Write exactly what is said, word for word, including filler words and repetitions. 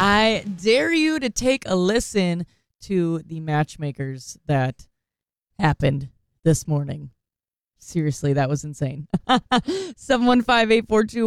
I dare you to take a listen to the matchmakers that happened this morning. Seriously, that was insane. seven one five, eight four two